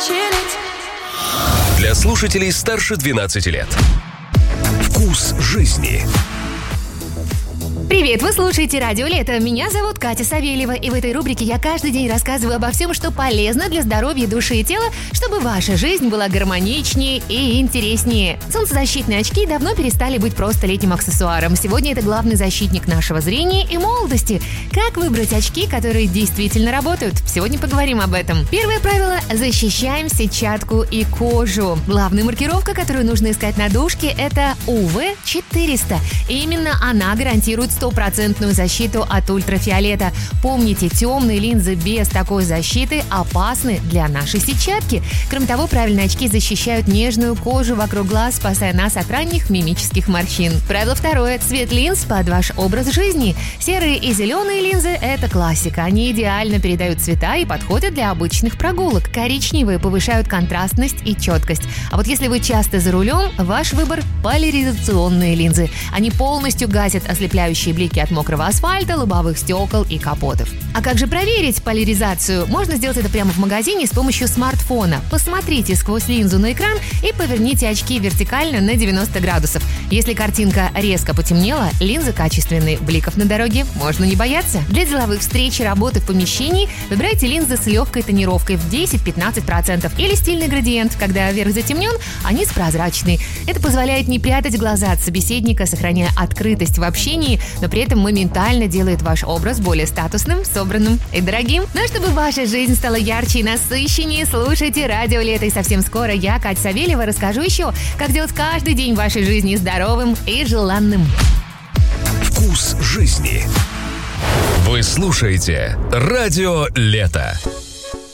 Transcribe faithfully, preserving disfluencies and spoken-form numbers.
Для слушателей старше двенадцати лет. Вкус жизни. Привет, вы слушаете Радио Лето. Меня зовут Катя Савельева, и в этой рубрике я каждый день рассказываю обо всем, что полезно для здоровья души и тела, чтобы ваша жизнь была гармоничнее и интереснее. Солнцезащитные очки давно перестали быть просто летним аксессуаром. Сегодня это главный защитник нашего зрения и молодости. Как выбрать очки, которые действительно работают? Сегодня поговорим об этом. Первое правило – защищаем сетчатку и кожу. Главная маркировка, которую нужно искать на дужке – это ю ви четыреста. И именно она гарантирует стопроцентную защиту от ультрафиолета. Помните, темные линзы без такой защиты опасны для нашей сетчатки. Кроме того, правильные очки защищают нежную кожу вокруг глаз, спасая нас от ранних мимических морщин. Правило второе. Цвет линз под ваш образ жизни. Серые и зеленые линзы – это классика. Они идеально передают цвета и подходят для обычных прогулок. Коричневые повышают контрастность и четкость. А вот если вы часто за рулем, ваш выбор – поляризационные линзы. Они полностью гасят ослепляющие блики от мокрого асфальта, лобовых стекол и капотов. А как же проверить поляризацию? Можно сделать это прямо в магазине с помощью смартфона. Посмотрите сквозь линзу на экран и поверните очки вертикально на девяносто градусов. Если картинка резко потемнела, линзы качественные, бликов на дороге можно не бояться. Для деловых встреч и работы в помещении выбирайте линзы с легкой тонировкой в десять-пятнадцать процентов или стильный градиент, когда верх затемнен, а низ прозрачный. Это позволяет не прятать глаза от собеседника, сохраняя открытость в общении, но при этом моментально делает ваш образ более статусным, собранным и дорогим. Но чтобы ваша жизнь стала ярче и насыщеннее, слушайте Радио Лето. И совсем скоро я, Катя Савельева, расскажу еще, как делать каждый день вашей жизни здоровым и желанным. Вкус жизни. Вы слушаете Радио Лето.